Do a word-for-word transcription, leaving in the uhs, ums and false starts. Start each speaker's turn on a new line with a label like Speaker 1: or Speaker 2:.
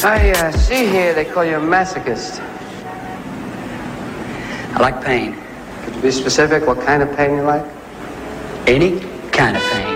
Speaker 1: I uh, see here they call you a masochist.
Speaker 2: I like pain.
Speaker 1: Could you be specific what kind of pain you like?
Speaker 2: Any kind of pain.